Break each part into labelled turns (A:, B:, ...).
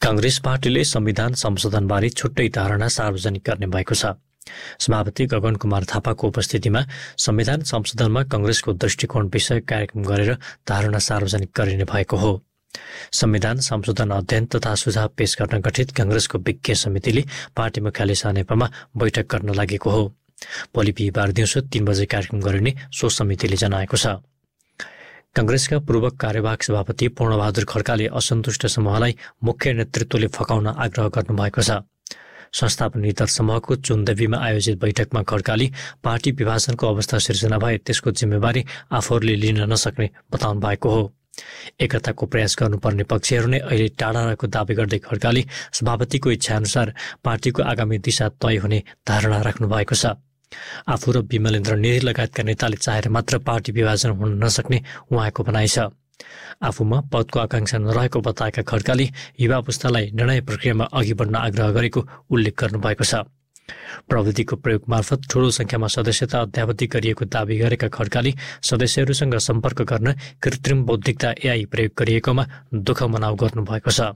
A: कांग्रेस पार्टीले संविधान संशोधनबारे छुट्टै धारणा सार्वजनिक गर्ने भएको छ। सभापति गगन कुमार थापाको उपस्थितिमा संविधान संशोधनमा कांग्रेसको दृष्टिकोण विषय कार्यक्रम गरेर धारणा सार्वजनिक गरिने भएको हो। संविधान संशोधन अध्ययन तथा सुझाव पेश गर्न गठित कांग्रेसको विज्ञ समितिले पार्टी मुख्यालय सानेपामा बैठक गर्न लागेको हो। भोलि बिहिबार दिउँसो 3 बजे कार्यक्रम गरिने सो समितिले जनाएको छ। कांग्रेसका पूर्व कार्यवाहक सभापति पूर्णबहादुर खड्काले असन्तुष्ट समूहलाई मुख्य नेतृत्वले फकाउन आग्रह गर्नुभएको छ। संस्थापन निर्धार समूहको चुनदेवीमा आयोजित बैठकमा खड्काले पार्टी विभाजनको अवस्था सिर्जना भए त्यसको जिम्मेवारी आफूहरूले लिन नसक्ने बताउनु भएको हो। एकताको प्रयास गर्नुपर्ने पक्षहरू नै अहिले टाढा रहेको दावी गर्दै खड्काले सभापतिको इच्छाअनुसार पार्टीको आगामी दिशा तय हुने धारणा राख्नु भएको छ। आफू र विमलेन्द्र नेरी लगायतका नेताले चाहेर मात्र पार्टी विभाजन हुन नसक्ने उहाँको भनाइ छ। आफूमा पदको आकांक्षा नरहेको बताएका खड्काले युवा पुस्तालाई निर्णय प्रक्रियामा अघि बढ्न आग्रह गरेको उल्लेख गर्नुभएको छ। प्रविधिको प्रयोग मार्फत ठूलो संख्यामा सदस्यता अद्यावधि गरिएको दावी गरेका खड्काले सदस्यहरूसँग सम्पर्क गर्न कृत्रिम बौद्धिकता एआई प्रयोग गरिएकोमा दुःख मनाउ गर्नुभएको छ।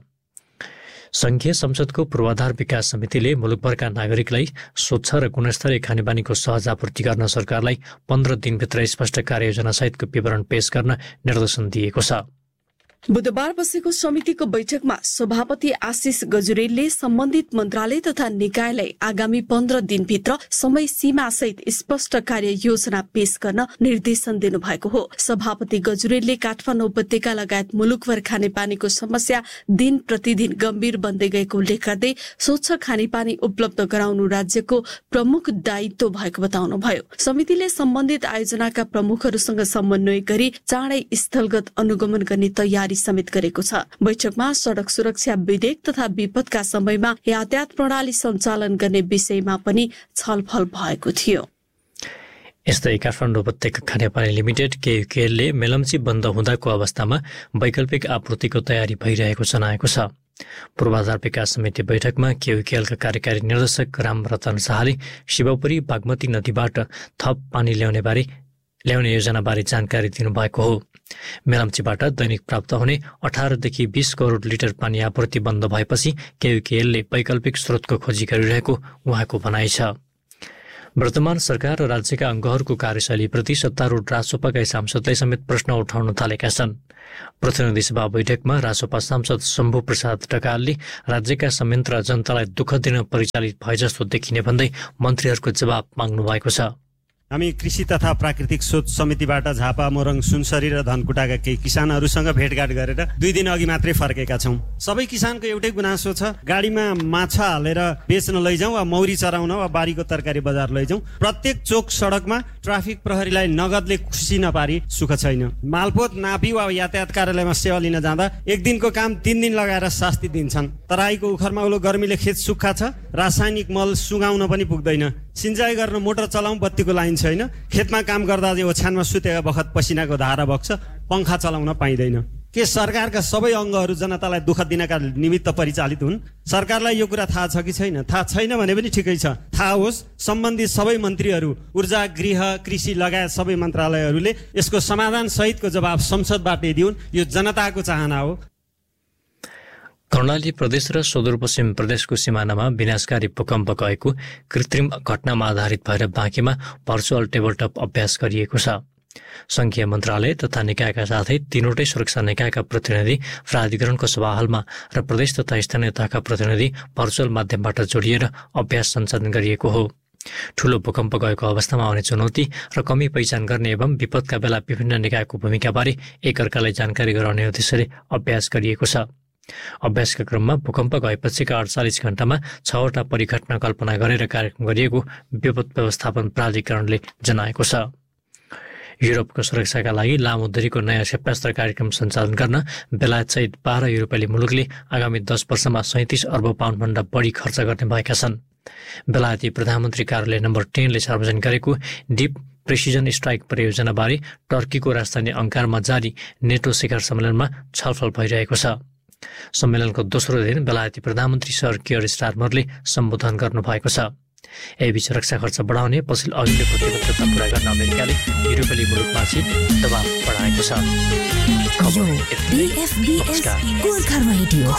A: संघीय संसदको पूर्वाधार विकास समितिले मुलुकभरका नागरिकलाई स्वच्छ र गुणस्तरीय खानेपानीको सहज आपूर्ति गर्न सरकारलाई 15 दिनभित्र स्पष्ट कार्ययोजना सहितको विवरण पेश गर्न निर्देशन दिएको छ।
B: बुधबार बसेको समितिको बैठकमा सभापति आशिष गजुरेलले सम्बन्धित मन्त्रालय तथा निकायलाई आगामी 15 दिनभित्र समय सीमा सहित स्पष्ट कार्य योजना पेश गर्न निर्देशन दिनुभएको हो। सभापति गजुरेलले काठमाडौँ उपत्यका लगायत मुलुकभर खानेपानीको समस्या दिन प्रतिदिन गम्भीर बन्दै गएको उल्लेख गर्दै स्वच्छ खानेपानी उपलब्ध गराउनु राज्यको प्रमुख दायित्व भएको बताउनुभयो। समितिले सम्बन्धित आयोजनाका प्रमुखहरूसँग समन्वय गरी चाँडै स्थलगत अनुगमन गर्ने तयारी समेत गरेको छ। बैठकमा सड़क सुरक्षा विधेयक तथा विपदका समयमा यातायात प्रणाली सञ्चालन गर्ने विषयमा पनि छलफल भएको थियो।
A: यस्तै काठमाडौँ उपत्यका खानेपानी लिमिटेड केयुकेएलले मेलम्ची बन्द हुँदाको अवस्थामा वैकल्पिक आपूर्तिको तयारी भइरहेको जनाएको छ। पूर्वाधार विकास समिति बैठकमा केयुकेएलका कार्यकारी निर्देशक रामरतन शाहले शिवपुरी बागमती नदीबाट थप पानी ल्याउने योजनाबारे जानकारी दिनुभएको हो। मेलम्चीबाट दैनिक प्राप्त हुने 18 देखि 20 करोड लिटर पानी आपूर्ति बन्द भएपछि केयुकेएलले वैकल्पिक स्रोतको खोजी गरिरहेको उहाँको भनाइ छ। वर्तमान सरकार र राज्यका अङ्गहरूको कार्यशैलीप्रति सत्तारूढ रासोपाका सांसदले समेत प्रश्न उठाउन थालेका छन्। प्रतिनिधि सभा बैठकमा रासोपा सांसद शम्भु प्रसाद ढकालले राज्यका संयन्त्र जनतालाई दुःख दिन परिचालित भए जस्तो देखिने भन्दै मन्त्रीहरूको जवाब माग्नु भएको छ।
C: हामी कृषि तथा प्राकृतिक स्रोत समितिबाट झापा मोरङ सुनसरी र धनकुटाका केही किसानहरूसँग भेटघाट गरेर 2 दिन अघि मात्रै फर्केका छौं। सबै किसानको एउटै गुनासो छ, गाडीमा माछा हालेर बेच्न लैजाउँ वा मौरी चराउन वा बारीको तरकारी बजार लैजाउँ। प्रत्येक चोक सडकमा ट्राफिक प्रहरीलाई नगदले खुसी नपारी सुख छैन। मालपोत नापी वा यातायात कार्यालयमा सेवा लिन जाँदा 1 दिनको काम 3 दिन लगाएर शास्ति दिन्छन्। तराईको उखरमा उलो गर्मीले खेत सुक्खा छ, रासायनिक मल सुगाउन पनि पुग्दैन। सिंचाई गर्न मोटर चलाउँ, बत्तीको लाइन छैन। खेतमा काम गर्दा ओछ्यानमा सुतेका बखत पसिनाको धारा बग्छ, पंखा चलाउन पाइँदैन। के सरकारका सबै अङ्गहरू जनतालाई दुःख दिनका निमित्त परिचालित हुन्? सरकारलाई यो कुरा थाहा छ कि छैन? थाहा छैन भने पनि ठिकै छ, थाहा होस्। सम्बन्धित सबै मन्त्रीहरू, ऊर्जा, गृह, कृषि लगायत सबै मन्त्रालयहरूले यसको समाधान सहितको जवाब संसदबाट दिउन्। यो जनताको चाहना हो।
A: कर्णाली प्रदेश र सुदूरपश्चिम प्रदेशको सिमानामा विनाशकारी भूकम्प गएको कृत्रिम घटनामा आधारित भएर बाँकीमा भर्चुअल टेबलटप अभ्यास गरिएको छ। संघीय मन्त्रालय तथा निकायका साथै 3वटै सुरक्षा निकायका प्रतिनिधि प्राधिकरणको सभाहालमा र प्रदेश तथा स्थानीय तहका प्रतिनिधि भर्चुअल माध्यमबाट जोडिएर अभ्यास सञ्चालन गरिएको हो। ठूलो भूकम्प गएको अवस्थामा आउने चुनौती र कमी पहिचान गर्ने एवं विपदका बेला विभिन्न निकायको भूमिकाबारे एकअर्कालाई जानकारी गराउने उद्देश्यले अभ्यास गरिएको छ। अभ्यासका क्रममा भूकम्प गएपछिका 48 घण्टामा 6वटा परिघटना कल्पना गरेर कार्यक्रम गरिएको विपद व्यवस्थापन प्राधिकरणले जनाएको छ। युरोपको सुरक्षाका लागि लामो दूरीको नयाँ क्षेपणास्त्र कार्यक्रम सञ्चालन गर्न बेलायतसहित 12 युरोपेली मुलुकले आगामी 10 वर्षमा 37 अर्ब पाउन्डभन्दा बढी खर्च गर्ने भएका छन्। बेलायती प्रधानमन्त्री कार्यालय नम्बर 10 ले सार्वजनिक गरेको डीप प्रेसिजन स्ट्राइक परियोजनाबारे टर्कीको राजधानी अंकारमा जारी नेटो शिखर सम्मेलनमा छलफल भइरहेको छ। सम्मेलनको दोस्रो दिन बेलायती प्रधानमन्त्री सर कियर स्टारमरले सम्बोधन गर्नुभएको छ। बीच रक्षा खर्च बढाउने पछिल्लो अघिल्लो प्रतिबद्धता पूरा गर्न अमेरिकाले युरोपेली मुलुकमाथि दबाव बढाएको छ।